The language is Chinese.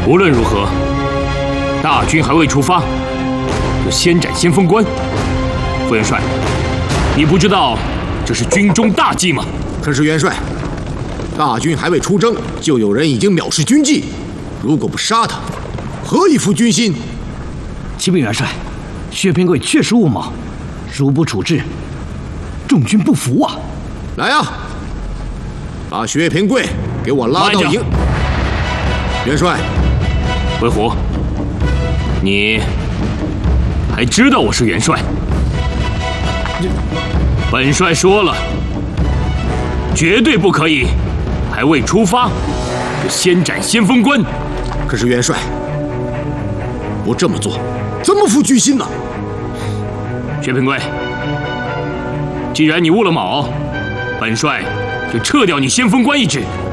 无论如何，大军还未出发，就先斩先锋官。副元帅，你不知道这是军中大忌吗？ 可是元帅，大军还未出征，就有人已经藐视军纪，如果不杀他，何以复军心？ 启禀元帅，薛平贵确实误谋，如不处置，众军不服啊！ 来啊，把薛平贵给我拉到营。元帅， 回鹘，你还知道我是元帅？本帅说了，绝对不可以还未出发就先斩先锋官。 可是元帅，不这么做，怎么服军心呢？ 薛平贵，既然你误了卯，本帅就撤掉你先锋官一职。